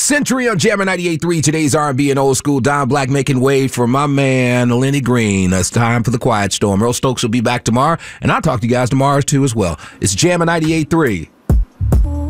Century on Jammer 98.3. Today's R&B and old school. Don Black making way for my man, Lenny Green. It's time for the Quiet Storm. Earl Stokes will be back tomorrow, and I'll talk to you guys tomorrow too as well. It's Jammer 98.3.